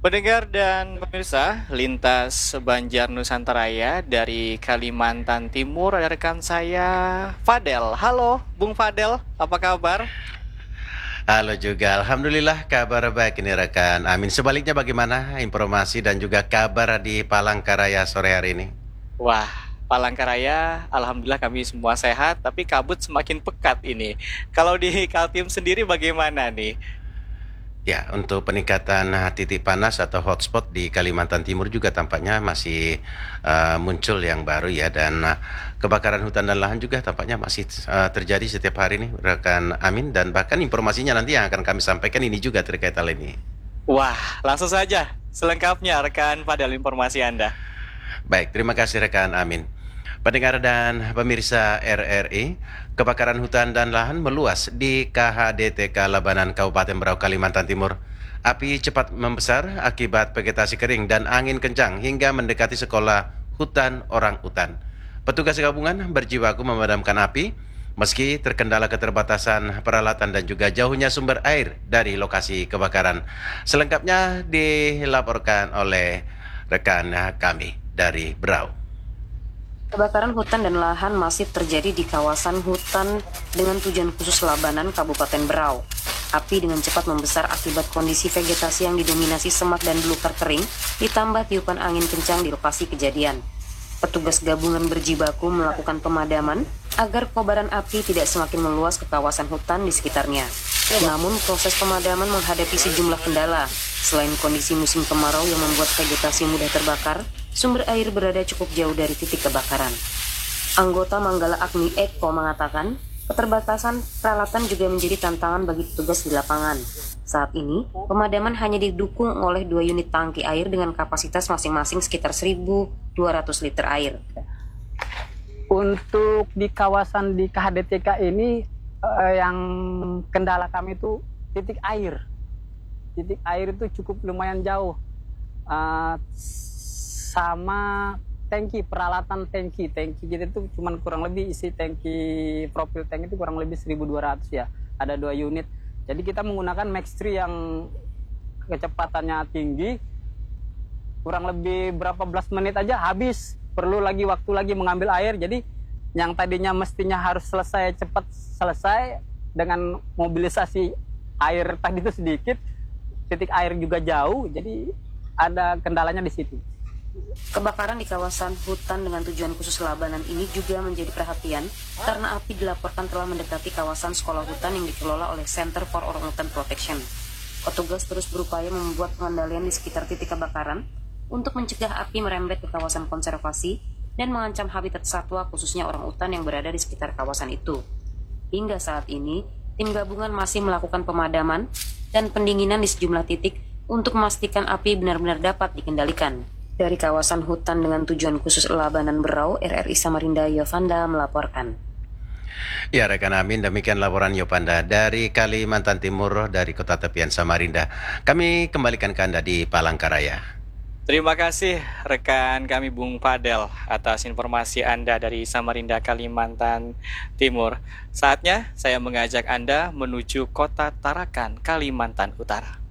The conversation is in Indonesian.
Pendengar dan pemirsa, lintas Banjar Nusantara dari Kalimantan Timur ada rekan saya Fadel. Halo, Bung Fadel, apa kabar? Halo juga, Alhamdulillah kabar baik ini rekan. Amin. Sebaliknya bagaimana informasi dan juga kabar di Palangkaraya sore hari ini? Wah, Palangkaraya, alhamdulillah kami semua sehat, tapi kabut semakin pekat ini. Kalau di Kaltim sendiri bagaimana nih? Ya, untuk peningkatan titik panas atau hotspot di Kalimantan Timur juga tampaknya masih muncul yang baru ya dan kebakaran hutan dan lahan juga tampaknya masih terjadi setiap hari nih rekan Amin dan bahkan informasinya nanti yang akan kami sampaikan ini juga terkait hal ini. Wah, langsung saja selengkapnya rekan Fadel informasi Anda. Baik, terima kasih rekan Amin. Pendengar dan pemirsa RRI, kebakaran hutan dan lahan meluas di KHDTK Labanan Kabupaten Berau, Kalimantan Timur. Api cepat membesar akibat vegetasi kering dan angin kencang hingga mendekati sekolah hutan orang utan. Petugas gabungan berjibaku memadamkan api meski terkendala keterbatasan peralatan dan juga jauhnya sumber air dari lokasi kebakaran. Selengkapnya dilaporkan oleh rekan kami dari Berau. Kebakaran hutan dan lahan masif terjadi di kawasan hutan dengan tujuan khusus Labanan, Kabupaten Berau. Api dengan cepat membesar akibat kondisi vegetasi yang didominasi semak dan belukar kering, ditambah tiupan angin kencang di lokasi kejadian. Petugas gabungan berjibaku melakukan pemadaman agar kobaran api tidak semakin meluas ke kawasan hutan di sekitarnya. Namun proses pemadaman menghadapi sejumlah kendala. Selain kondisi musim kemarau yang membuat vegetasi mudah terbakar, sumber air berada cukup jauh dari titik kebakaran. Anggota Manggala Agni Eko mengatakan, keterbatasan peralatan juga menjadi tantangan bagi petugas di lapangan. Saat ini, pemadaman hanya didukung oleh 2 unit tangki air dengan kapasitas masing-masing sekitar 1.200 liter air. Untuk di kawasan di KHDTK ini yang kendala kami itu titik air. Titik air itu cukup lumayan jauh. Sama tangki, peralatan tangki kita itu cuman kurang lebih isi tangki profil tank itu kurang lebih 1.200 ya. Ada 2 unit. Jadi kita menggunakan max 3 yang kecepatannya tinggi. Kurang lebih berapa belas menit aja habis. Perlu lagi waktu lagi mengambil air. Jadi yang tadinya mestinya harus cepat selesai dengan mobilisasi air tadi itu sedikit, titik air juga jauh, jadi ada kendalanya di situ. Kebakaran di kawasan hutan dengan tujuan khusus Labanan ini juga menjadi perhatian karena api dilaporkan telah mendekati kawasan sekolah hutan yang dikelola oleh Center for Orangutan Protection. Petugas terus berupaya membuat pengendalian di sekitar titik kebakaran untuk mencegah api merembet ke kawasan konservasi dan mengancam habitat satwa khususnya orang utan yang berada di sekitar kawasan itu. Hingga saat ini, tim gabungan masih melakukan pemadaman dan pendinginan di sejumlah titik untuk memastikan api benar-benar dapat dikendalikan. Dari kawasan hutan dengan tujuan khusus Labanan Berau, RRI Samarinda Yovanda melaporkan. Ya rekan Amin, demikian laporan Yopanda dari Kalimantan Timur dari Kota Tepian Samarinda. Kami kembalikan ke Anda di Palangkaraya. Terima kasih rekan kami Bung Fadel atas informasi Anda dari Samarinda, Kalimantan Timur. Saatnya saya mengajak Anda menuju Kota Tarakan, Kalimantan Utara.